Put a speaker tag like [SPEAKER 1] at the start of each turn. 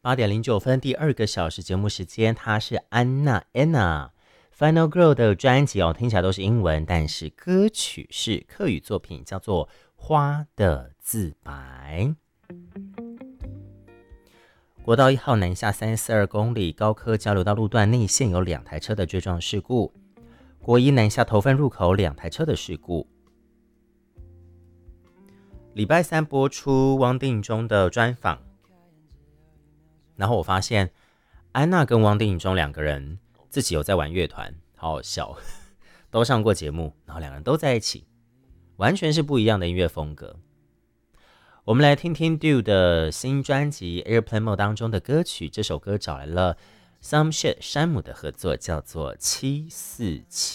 [SPEAKER 1] 8:09，第二个小时节目时间，她是安娜 Anna Final Girl 的专辑哦，听起来都是英文，但是歌曲是客语作品，叫做《花的自白》。国道1号南下342公里，高科交流道路段内线有2台车的追撞事故。国一南下头份入口2台车的事故。礼拜三播出汪定中的专访，然后我发现安娜跟汪定中2个人自己有在玩乐团，好好笑，都上过节目，然后2个人都在一起，完全是不一样的音乐风格。我们来听听 Do 的新专辑 Airplane Mode 当中的歌曲，这首歌找来了 Some Shit 山姆的合作，叫做747。